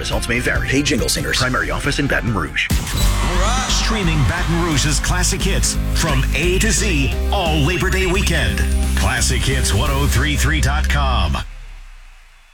Results may vary. Hey Jingle Singers. Primary office in Baton Rouge. Streaming Baton Rouge's classic hits from A to Z all Labor Day weekend. ClassicHits1033.com.